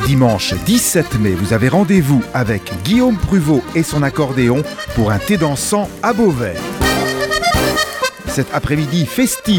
Dimanche 17 mai, vous avez rendez-vous avec Guillaume Pruvot et son accordéon pour un thé dansant à Beauvais. Cet après-midi festif